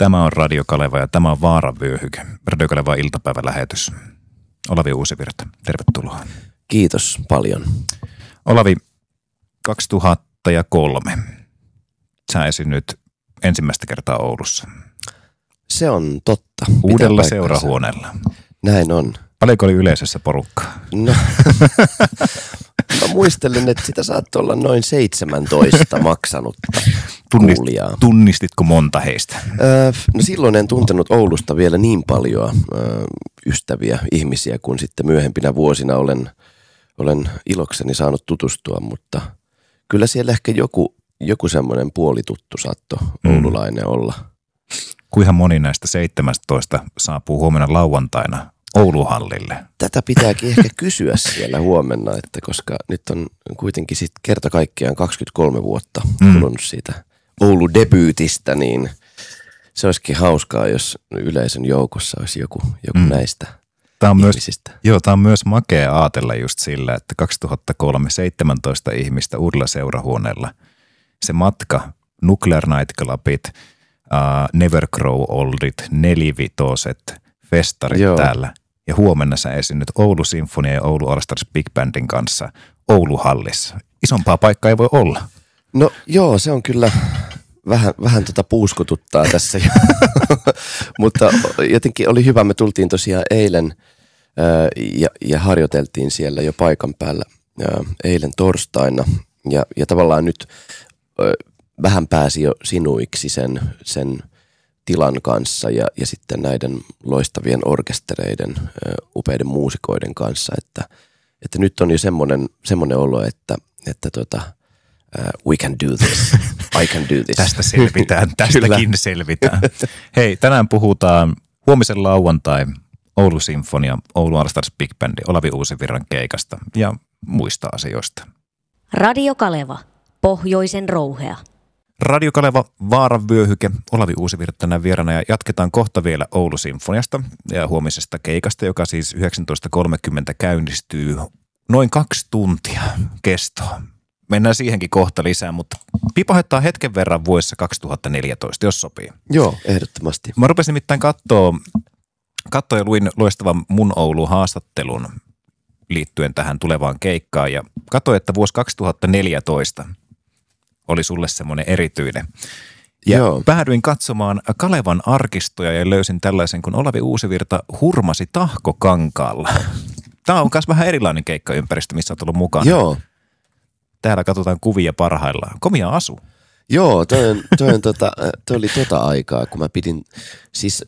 Tämä on Radio Kaleva ja tämä on Vaaran vyöhyke. Radio Kaleva iltapäivälähetys. Olavi Uusivirta, tervetuloa. Kiitos paljon. Olavi, 2003. Sä esiinnyt ensimmäistä kertaa Oulussa. Se on totta. Uudella seurahuoneella. Näin on. Paljonko oli yleisössä porukkaa? No, mä muistelen, että sitä saattoi olla noin 17 maksanutta kuulijaa. Tunnistitko monta heistä? No silloin en tuntenut Oulusta vielä niin paljon ystäviä ihmisiä, kun sitten myöhempinä vuosina olen ilokseni saanut tutustua, mutta kyllä siellä ehkä joku semmoinen puolituttu saattoi oululainen olla. Kuinka moni näistä 17 saapuu huomenna lauantaina Ouluhallille? Tätä pitääkin ehkä kysyä siellä huomenna, että koska nyt on kuitenkin sitten kerta kaikkiaan 23 vuotta kulunut siitä Oulu-debyytistä, niin se olisikin hauskaa, jos yleisön joukossa olisi joku näistä ihmisistä. Tämä on myös makea aatella just sillä, että 2003 17 ihmistä uudella seurahuoneella. Se matka, Nuclear Nightclubit, Never Grow Oldit, nelivitoset, festarit täällä. Ja huomenna sä esiinnyt Oulu Sinfonia ja Oulu All Stars Big Bandin kanssa Ouluhallissa. Isompaa paikkaa ei voi olla. No joo, se on kyllä vähän puuskotuttaa tässä. Mutta jotenkin oli hyvä, me tultiin tosiaan eilen ja harjoiteltiin siellä jo paikan päällä eilen torstaina. Ja tavallaan nyt vähän pääsi jo sinuiksi sen tilan kanssa ja sitten näiden loistavien orkestereiden, upeiden muusikoiden kanssa, että nyt on jo semmoinen olo, että we can do this, I can do this. Tästä selvitään, tästäkin selvitään. Hei, tänään puhutaan huomisen lauantai Oulu Sinfonia, Oulu All Stars Big Band, Olavi Uusivirran keikasta ja muista asioista. Radio Kaleva, pohjoisen rouhea. Radio Kaleva, Vaaran vyöhyke, Olavi Uusivirta tänään vieraana ja jatketaan kohta vielä Oulu Sinfoniasta ja huomisesta keikasta, joka siis 19.30 käynnistyy noin 2 tuntia kestoa. Mennään siihenkin kohta lisää, mutta pipahettaa hetken verran vuodessa 2014, jos sopii. Joo, ehdottomasti. Mä rupesin nimittäin katsoa ja luin loistavan Mun Oulu-haastattelun liittyen tähän tulevaan keikkaan ja katsoin, että vuosi 2014 oli sulle semmoinen erityinen. Ja päädyin katsomaan Kalevan arkistoja ja löysin tällaisen, kun Olavi Uusivirta hurmasi Tahkokankaalla. Tämä on myös vähän erilainen keikkaympäristö, missä olet ollut mukana. Joo. Täällä katsotaan kuvia parhaillaan. Komia asu. Joo, toi oli aikaa, kun mä pidin, siis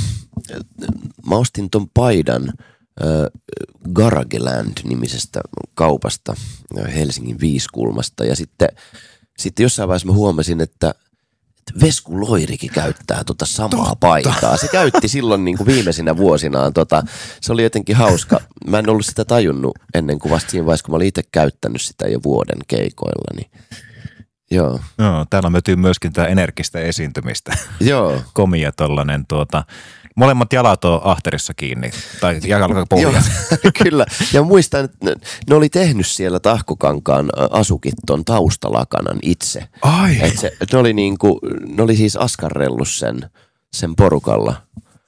mä ostin ton paidan Garageland-nimisestä kaupasta Helsingin Viiskulmasta ja sitten jossain vaiheessa mä huomasin, että Vesku Loirikin käyttää samaa paitaa. Se käytti silloin niin kuin viimeisinä vuosinaan. Se oli jotenkin hauska. Mä en ollut sitä tajunnut ennen kuin vasta siinä vaiheessa, kun mä olin itse käyttänyt sitä jo vuoden keikoilla. Niin. Joo. No, täällä mötyy myöskin tämä energistä esiintymistä. Joo. Komia tollanen molemmat jalat on ahterissa kiinni, tai jalkapohjassa. Kyllä, ja muistan, että ne oli tehnyt siellä Tahkokankaan asukit ton taustalakanan itse. Ai! Ne oli siis askarrellut sen porukalla.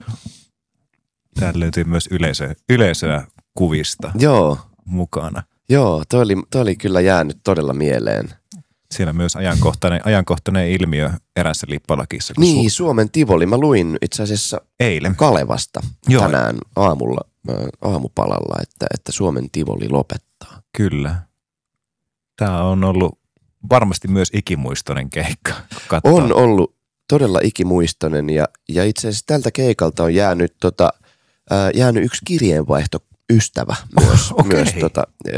Täällä löytyy myös yleisöä kuvista mukana. Joo, toi oli kyllä jäänyt todella mieleen. Siellä myös ajankohtainen ilmiö erässä lippalakissa. Niin, Suomen Tivoli. Mä luin itse asiassa eilen Kalevasta tänään aamupalalla, että Suomen Tivoli lopettaa. Kyllä. Tämä on ollut varmasti myös ikimuistoinen keikka. On ollut todella ikimuistoinen ja itse asiassa tältä keikalta on jäänyt yksi kirjeenvaihto ystävä myös